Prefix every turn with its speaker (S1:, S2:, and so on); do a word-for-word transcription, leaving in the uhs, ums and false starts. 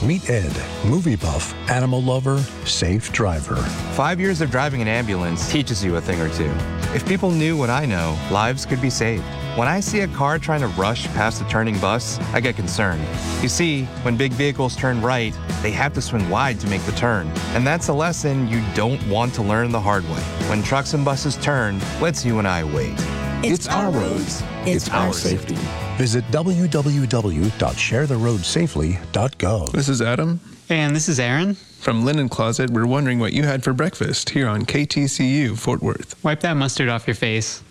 S1: Meet Ed, movie buff, animal lover, safe driver.
S2: Five years of driving an ambulance teaches you a thing or two. If people knew what I know, lives could be saved. When I see a car trying to rush past a turning bus, I get concerned. You see, when big vehicles turn right, they have to swing wide to make the turn. And that's a lesson you don't want to learn the hard way. When trucks and buses turn, let's you and I wait.
S3: It's, it's our roads. It's, it's our safety.
S1: Visit w w w dot share the road safely dot gov.
S4: This is Adam.
S5: And this is Aaron.
S4: From Linen Closet, we're wondering what you had for breakfast here on K T C U Fort Worth.
S5: Wipe that mustard off your face.